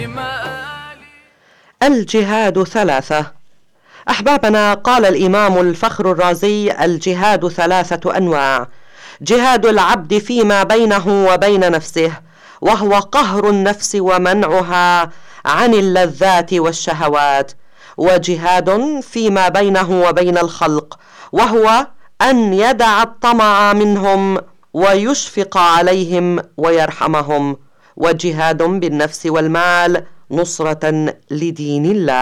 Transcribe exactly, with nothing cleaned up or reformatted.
الجهاد ثلاثة. أحبابنا، قال الإمام الفخر الرازي: الجهاد ثلاثة أنواع: جهاد العبد فيما بينه وبين نفسه، وهو قهر النفس ومنعها عن اللذات والشهوات، وجهاد فيما بينه وبين الخلق، وهو أن يدع الطمع منهم ويشفق عليهم ويرحمهم، وجهاد بالنفس والمال نصرة لدين الله.